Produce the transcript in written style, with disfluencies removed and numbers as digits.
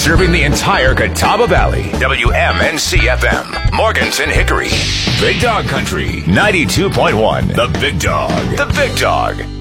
Serving the entire Catawba Valley. WMNC-FM. Morganton Hickory. Big Dog Country. 92.1. The Big Dog. The Big Dog.